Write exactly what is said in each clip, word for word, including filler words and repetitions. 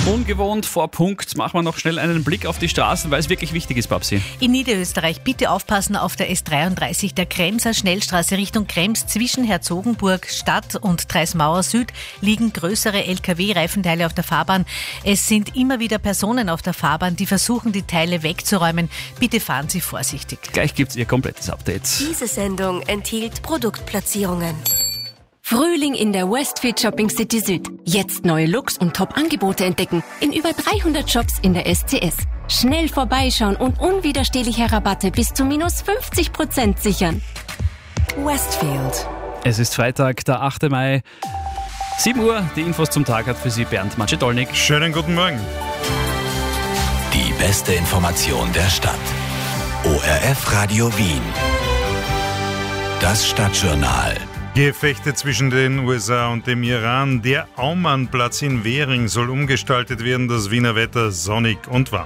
Ungewohnt vor Punkt machen wir noch schnell einen Blick auf die Straßen, weil es wirklich wichtig ist, Babsi. In Niederösterreich bitte aufpassen auf der S dreiunddreißig, der Kremser Schnellstraße Richtung Krems. Zwischen Herzogenburg Stadt und Treismauer Süd liegen größere L K W-Reifenteile auf der Fahrbahn. Es sind immer wieder Personen auf der Fahrbahn, die versuchen, die Teile wegzuräumen. Bitte fahren Sie vorsichtig. Gleich gibt's Ihr komplettes Update. Diese Sendung enthielt Produktplatzierungen. Frühling in der Westfield Shopping City Süd. Jetzt neue Looks und Top-Angebote entdecken. In über dreihundert Shops in der S C S. Schnell vorbeischauen und unwiderstehliche Rabatte bis zu minus fünfzig Prozent sichern. Westfield. Es ist Freitag, der achte Mai, sieben Uhr. Die Infos zum Tag hat für Sie Bernd Macedolnik. Schönen guten Morgen. Die beste Information der Stadt. O R F Radio Wien. Das Stadtjournal. Gefechte zwischen den U S A und dem Iran. Der Aumannplatz in Währing soll umgestaltet werden. Das Wiener Wetter sonnig und warm.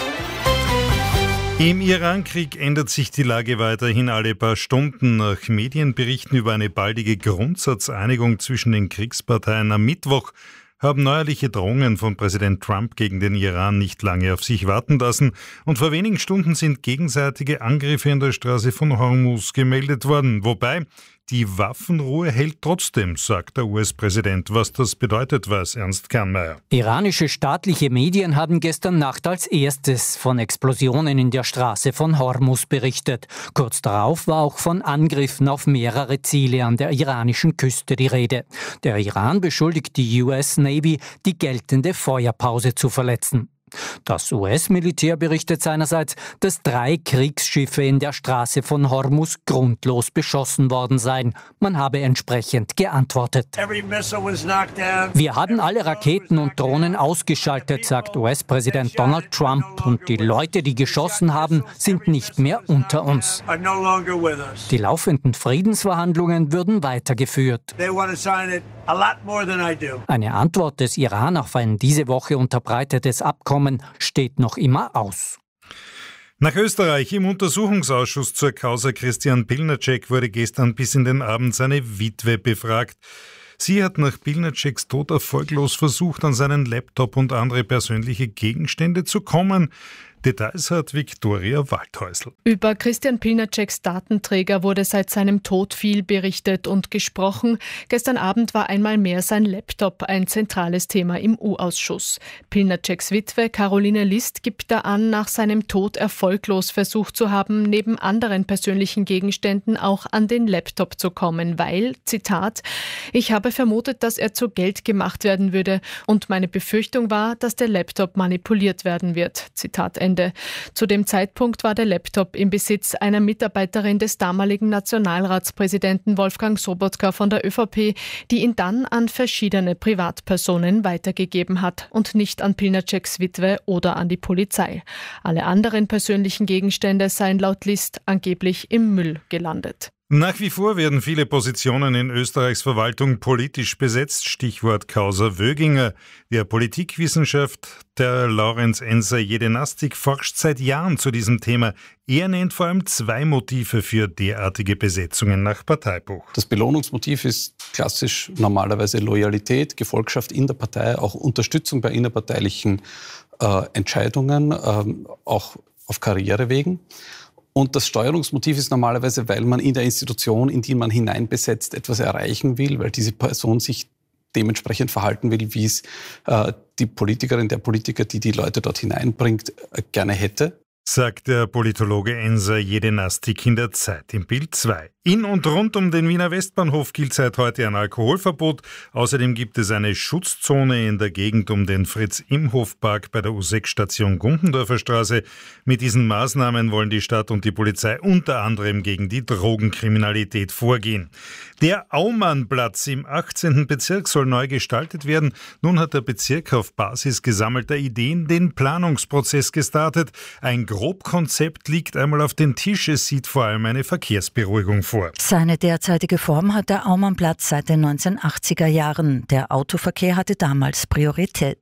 Im Irankrieg ändert sich die Lage weiterhin alle paar Stunden. Nach Medienberichten über eine baldige Grundsatzeinigung zwischen den Kriegsparteien am Mittwoch haben neuerliche Drohungen von Präsident Trump gegen den Iran nicht lange auf sich warten lassen und vor wenigen Stunden sind gegenseitige Angriffe in der Straße von Hormuz gemeldet worden. Wobei, die Waffenruhe hält trotzdem, sagt der U S-Präsident. Was das bedeutet, weiß Ernst Kernmeier. Iranische staatliche Medien haben gestern Nacht als erstes von Explosionen in der Straße von Hormuz berichtet. Kurz darauf war auch von Angriffen auf mehrere Ziele an der iranischen Küste die Rede. Der Iran beschuldigt die U S Navy, die geltende Feuerpause zu verletzen. Das U S-Militär berichtet seinerseits, dass drei Kriegsschiffe in der Straße von Hormuz grundlos beschossen worden seien. Man habe entsprechend geantwortet. Wir haben alle Raketen und Drohnen ausgeschaltet, sagt U S-Präsident Donald Trump. Und die Leute, die geschossen haben, sind nicht mehr unter uns. Die laufenden Friedensverhandlungen würden weitergeführt. Eine Antwort des Iran auf ein diese Woche unterbreitetes Abkommen steht noch immer aus. Nach Österreich. Im Untersuchungsausschuss zur Causa Christian Pilnacek wurde gestern bis in den Abend seine Witwe befragt. Sie hat nach Pilnaceks Tod erfolglos versucht, an seinen Laptop und andere persönliche Gegenstände zu kommen. Details hat Viktoria Waldhäusl. Über Christian Pilnaceks Datenträger wurde seit seinem Tod viel berichtet und gesprochen. Gestern Abend war einmal mehr sein Laptop ein zentrales Thema im U-Ausschuss. Pilnaceks Witwe Caroline List gibt da an, nach seinem Tod erfolglos versucht zu haben, neben anderen persönlichen Gegenständen auch an den Laptop zu kommen, weil, Zitat, ich habe vermutet, dass er zu Geld gemacht werden würde und meine Befürchtung war, dass der Laptop manipuliert werden wird. Zitat Ende. Zu dem Zeitpunkt war der Laptop im Besitz einer Mitarbeiterin des damaligen Nationalratspräsidenten Wolfgang Sobotka von der ÖVP, die ihn dann an verschiedene Privatpersonen weitergegeben hat und nicht an Pilnaceks Witwe oder an die Polizei. Alle anderen persönlichen Gegenstände seien laut List angeblich im Müll gelandet. Nach wie vor werden viele Positionen in Österreichs Verwaltung politisch besetzt. Stichwort Causa Wöginger. Der Politikwissenschaftler Laurenz Enser-Jedenastik forscht seit Jahren zu diesem Thema. Er nennt vor allem zwei Motive für derartige Besetzungen nach Parteibuch. Das Belohnungsmotiv ist klassisch normalerweise Loyalität, Gefolgschaft in der Partei, auch Unterstützung bei innerparteilichen äh, Entscheidungen, äh, auch auf Karrierewegen. Und das Steuerungsmotiv ist normalerweise, weil man in der Institution, in die man hineinbesetzt, etwas erreichen will, weil diese Person sich dementsprechend verhalten will, wie es äh, die Politikerin, der Politiker, die die Leute dort hineinbringt, äh, gerne hätte. Sagt der Politologe Enser-Jedenastik in der Zeit im Bild zwei. In und rund um den Wiener Westbahnhof gilt seit heute ein Alkoholverbot. Außerdem gibt es eine Schutzzone in der Gegend um den Fritz-Imhof-Park bei der U sechs Station Gundendorfer Straße. Mit diesen Maßnahmen wollen die Stadt und die Polizei unter anderem gegen die Drogenkriminalität vorgehen. Der Aumannplatz im achtzehnten Bezirk soll neu gestaltet werden. Nun hat der Bezirk auf Basis gesammelter Ideen den Planungsprozess gestartet. Ein Grobkonzept liegt einmal auf den Tisch. Es sieht vor allem eine Verkehrsberuhigung vor. Seine derzeitige Form hat der Aumannplatz seit den neunzehnhundertachtziger Jahren. Der Autoverkehr hatte damals Priorität.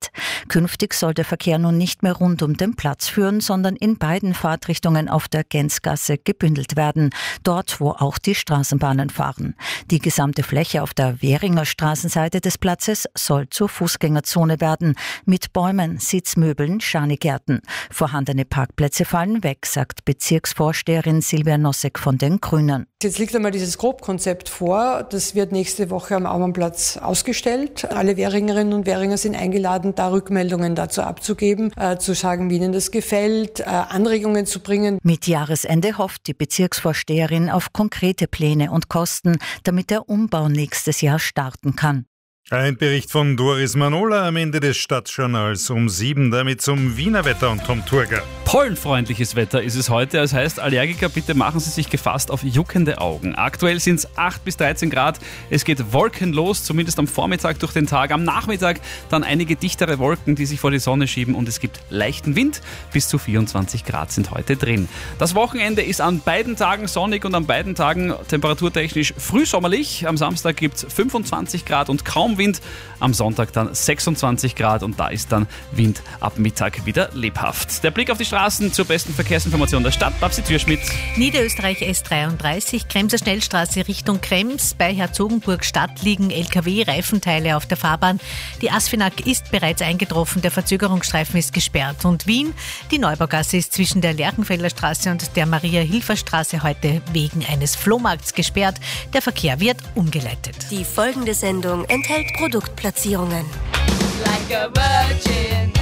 Künftig soll der Verkehr nun nicht mehr rund um den Platz führen, sondern in beiden Fahrtrichtungen auf der Gänzgasse gebündelt werden, dort wo auch die Straßenbahnen fahren. Die gesamte Fläche auf der Währinger Straßenseite des Platzes soll zur Fußgängerzone werden, mit Bäumen, Sitzmöbeln, Schanigärten. Vorhandene Parkplätze fallen weg, sagt Bezirksvorsteherin Silvia Nossek von den Grünen. Jetzt liegt einmal dieses Grobkonzept vor. Das wird nächste Woche am Aumannplatz ausgestellt. Alle Währingerinnen und Währinger sind eingeladen, da Rückmeldungen dazu abzugeben, äh, zu sagen, wie ihnen das gefällt, äh, Anregungen zu bringen. Mit Jahresende hofft die Bezirksvorsteherin auf konkrete Pläne und Kosten, damit der Umbau nächstes Jahr starten kann. Ein Bericht von Doris Manola am Ende des Stadtjournals um sieben, damit zum Wiener Wetter und Tom Turger. Pollenfreundliches Wetter ist es heute. Das heißt, Allergiker, bitte machen Sie sich gefasst auf juckende Augen. Aktuell sind es acht bis dreizehn Grad. Es geht wolkenlos, zumindest am Vormittag durch den Tag. Am Nachmittag dann einige dichtere Wolken, die sich vor die Sonne schieben. Und es gibt leichten Wind. Bis zu vierundzwanzig Grad sind heute drin. Das Wochenende ist an beiden Tagen sonnig und an beiden Tagen temperaturtechnisch frühsommerlich. Am Samstag gibt es fünfundzwanzig Grad und kaum Wind. Am Sonntag dann sechsundzwanzig Grad und da ist dann Wind ab Mittag wieder lebhaft. Der Blick auf die Straßen zur besten Verkehrsinformation der Stadt. Babsi Türschmidt. Niederösterreich S dreiunddreißig, Kremser Schnellstraße Richtung Krems. Bei Herzogenburg Stadt liegen L K W-Reifenteile auf der Fahrbahn. Die Asfinag ist bereits eingetroffen, der Verzögerungsstreifen ist gesperrt. Und Wien, die Neubaugasse ist zwischen der Lerchenfelder Straße und der Maria-Hilfer-Straße heute wegen eines Flohmarkts gesperrt. Der Verkehr wird umgeleitet. Die folgende Sendung enthält Produktplatzierungen. Like a virgin.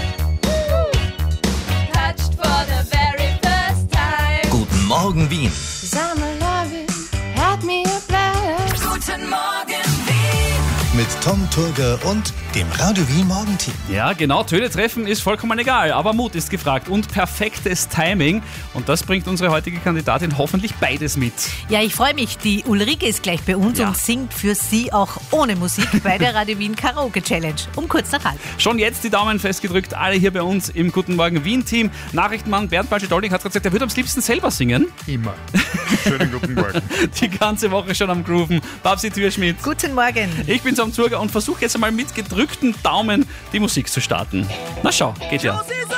Touched for the very first time. Guten Morgen, Wien. Summer loving had me a blast. Guten Morgen, Wien. Mit Tom Turger und dem Radio Wien Morgenteam. Ja, genau, Töne treffen ist vollkommen egal, aber Mut ist gefragt und perfektes Timing. Und das bringt unsere heutige Kandidatin hoffentlich beides mit. Ja, ich freue mich. Die Ulrike ist gleich bei uns Ja. und singt für Sie auch ohne Musik bei der Radio Wien Karaoke Challenge um kurz nach halb. Schon jetzt die Daumen festgedrückt, alle hier bei uns im Guten Morgen Wien-Team. Nachrichtenmann Bernd Balschedolnik hat gerade gesagt, er würde am liebsten selber singen. Immer. Schönen guten Morgen. Die ganze Woche schon am Grooven. Babsi Türschmidt. Guten Morgen. Ich bin Tom Turger und versuche jetzt einmal mit gedrückten Daumen die Musik zu starten. Na schau, geht ja.